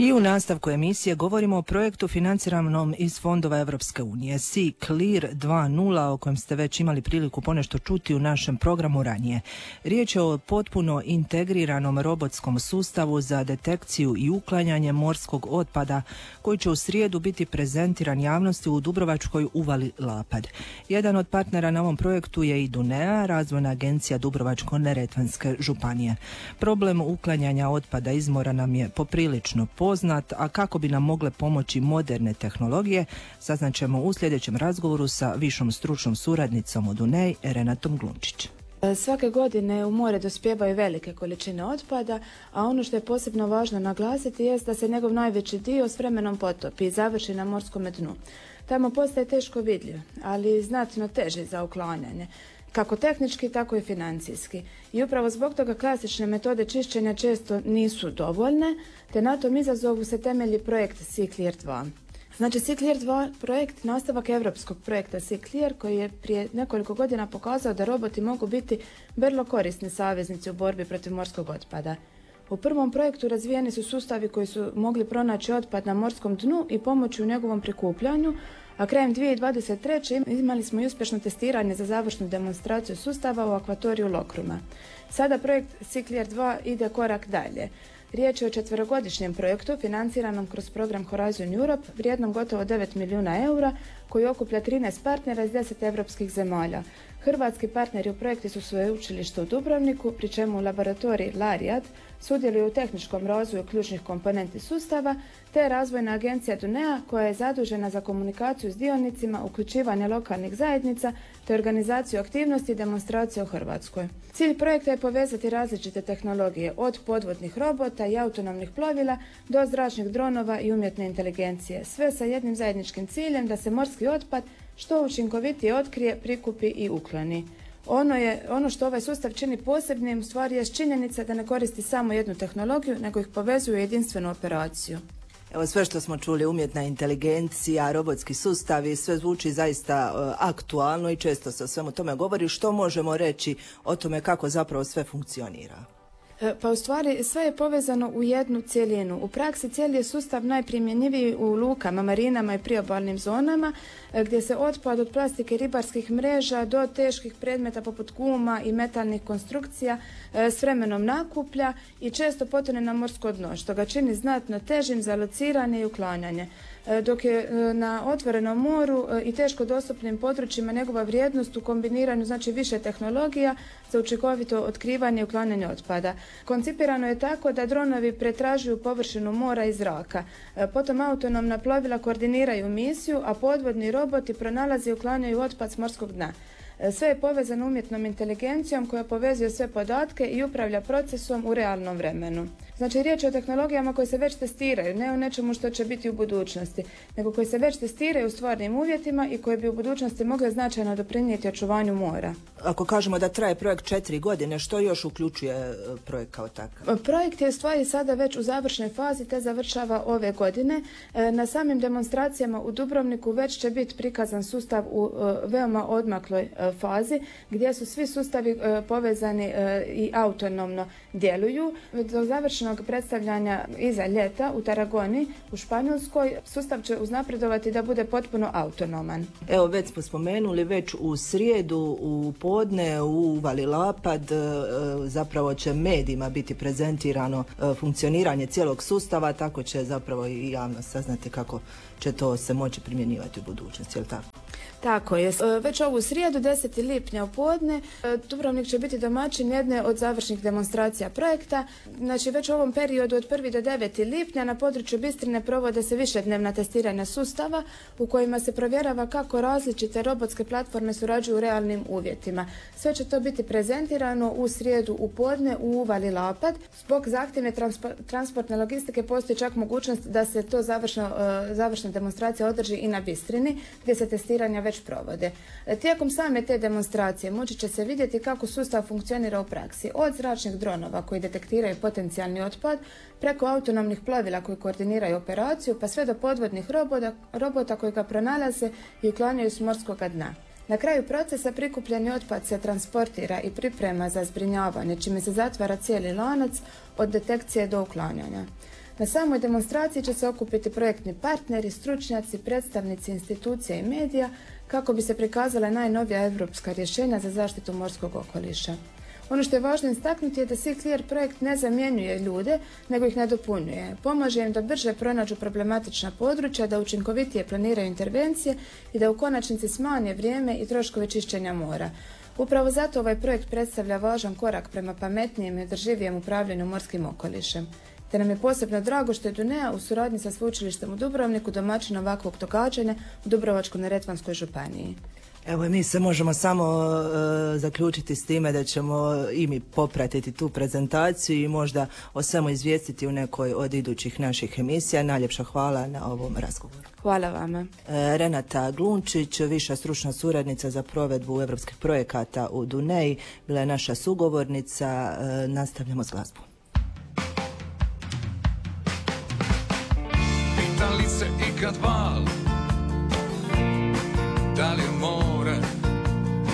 I u nastavku emisije govorimo o projektu financiranom iz fondova Europske unije Sea Clear 2.0 o kojem ste već imali priliku ponešto čuti u našem programu ranije. Riječ je o potpuno integriranom robotskom sustavu za detekciju i uklanjanje morskog otpada koji će u srijedu biti prezentiran javnosti u Dubrovačkoj uvali Lapad. Jedan od partnera na ovom projektu je i DUNEA, razvojna agencija Dubrovačko-neretvanske županije. Problem uklanjanja otpada iz mora nam je poprilično poznat, a kako bi nam mogle pomoći moderne tehnologije, saznaćemo u sljedećem razgovoru sa višom stručnom suradnicom od DUNEA, Renatom Glunčić. Svake godine u more dospijevaju velike količine otpada, a ono što je posebno važno naglasiti jest da se njegov najveći dio s vremenom potopi i završi na morskom dnu. Tamo postaje teško vidljiv, ali znatno teži za uklanjanje, kako tehnički, tako i financijski. I upravo zbog toga klasične metode čišćenja često nisu dovoljne, te na tom izazovu se temelji projekt Sea Clear 2. Znači, Sea Clear 2 projekt nastavak europskog projekta Sea Clear koji je prije nekoliko godina pokazao da roboti mogu biti vrlo korisni saveznici u borbi protiv morskog otpada. U prvom projektu razvijeni su sustavi koji su mogli pronaći otpad na morskom dnu i pomoći u njegovom prikupljanju, a krajem 2023. imali smo i uspješno testiranje za završnu demonstraciju sustava u akvatoriju Lokruma. Sada projekt Sea Clear 2 ide korak dalje. Riječ je o 4-godišnjem projektu financiranom kroz program Horizon Europe vrijednom gotovo 9 milijuna eura koji okuplja 13 partnera iz 10 europskih zemalja. Hrvatski partneri u projektu su sveučilište u Dubrovniku, pri čemu laboratorij Larijat sudjeluje u tehničkom razvoju ključnih komponenti sustava, te razvojna agencija DUNEA koja je zadužena za komunikaciju s dionicima, uključivanje lokalnih zajednica te organizaciju aktivnosti i demonstracije u Hrvatskoj. Cilj projekta je povezati različite tehnologije od podvodnih robota i autonomnih plovila do zračnih dronova i umjetne inteligencije, sve sa jednim zajedničkim ciljem da se morski otpad što učinkovitije otkrije, prikupi i ukloni. Ono što ovaj sustav čini posebnim u stvari je činjenica da ne koristi samo jednu tehnologiju, nego ih povezuje u jedinstvenu operaciju. Evo, sve što smo čuli, umjetna inteligencija, robotski sustavi, sve zvuči zaista aktualno i često se o svemu tome govori. Što možemo reći o tome kako zapravo sve funkcionira? Pa u stvari sve je povezano u jednu cjelinu. U praksi cijeli je sustav najprimjenjiviji u lukama, marinama i priobalnim zonama gdje se otpad od plastike ribarskih mreža do teških predmeta poput guma i metalnih konstrukcija s vremenom nakuplja i često potone na morsko dno, što ga čini znatno težim za lociranje i uklanjanje. Dok je na otvorenom moru i teško dostupnim područjima njegova vrijednost u kombiniranju znači više tehnologija za učinkovito otkrivanje i uklanjanje otpada. Koncipirano je tako da dronovi pretražuju površinu mora i zraka. Potom autonomna plovila koordiniraju misiju, a podvodni roboti pronalaze i uklanjaju otpad s morskog dna. Sve je povezano umjetnom inteligencijom koja povezuje sve podatke i upravlja procesom u realnom vremenu. Znači, riječ je o tehnologijama koje se već testiraju, ne o nečemu što će biti u budućnosti, nego koje se već testiraju u stvarnim uvjetima i koje bi u budućnosti mogle značajno doprinijeti očuvanju mora. Ako kažemo da traje projekt 4 godine, što još uključuje projekt kao takav? Projekt je u stvari sada već u završnoj fazi te završava ove godine. Na samim demonstracijama u Dubrovniku već će biti prikazan sustav u veoma odmakloj fazi gdje su svi sustavi povezani i autonomno djeluju. Do završenog predstavljanja iza ljeta u Tarragoni u Španjolskoj sustav će uznapredovati da bude potpuno autonoman. Evo, već smo spomenuli, već u srijedu u podne u uvali Lapad zapravo će medijima biti prezentirano funkcioniranje cijelog sustava, tako će zapravo i javnost saznati kako će to se moći primjenjivati u budućnosti, je li tako? Tako je. Već ovu srijedu, 10. lipnja u podne, Dubrovnik će biti domaćin jedne od završnih demonstracija projekta. Znači, već u ovom periodu od 1. do 9. lipnja na području Bistrine provode se višednevna testiranja sustava u kojima se provjerava kako različite robotske platforme surađuju u realnim uvjetima. Sve će to biti prezentirano u srijedu u podne u uvali Lapad. Zbog zahtjevne transportne logistike postoji čak mogućnost da se to završna demonstracija održi i na Bistrini, gdje se testiranja već provode. Tijekom same te demonstracije moći će se vidjeti kako sustav funkcionira u praksi, od zračnih dronova koji detektiraju potencijalni otpad, preko autonomnih plovila koji koordiniraju operaciju, pa sve do podvodnih robota koji ga pronalaze i uklanjaju s morskog dna. Na kraju procesa prikupljeni otpad se transportira i priprema za zbrinjavanje, čime se zatvara cijeli lanac od detekcije do uklanjanja. Na samoj demonstraciji će se okupiti projektni partneri, stručnjaci, predstavnici institucija i medija kako bi se prikazala najnovija europska rješenja za zaštitu morskog okoliša. Ono što je važno istaknuti je da Sea Clear projekt ne zamjenjuje ljude, nego ih nadopunjuje. Pomaže im da brže pronađu problematična područja, da učinkovitije planiraju intervencije i da u konačnici smanje vrijeme i troškove čišćenja mora. Upravo zato ovaj projekt predstavlja važan korak prema pametnijem i održivijem upravljanju morskim okolišem. Te nam je posebno drago što je Dunea u suradnji sa Sveučilištem u Dubrovniku domaćin ovakvog događanja u Dubrovačko-neretvanskoj županiji. Evo, mi se možemo samo zaključiti s time da ćemo i mi popratiti tu prezentaciju i možda o svemu izvijestiti u nekoj od idućih naših emisija. Najljepša hvala na ovom razgovoru. Hvala vama. Renata Glunčić, viša stručna suradnica za provedbu europskih projekata u Duneji, bila je naša sugovornica. Nastavljamo s glazbom. Pita li se ikad val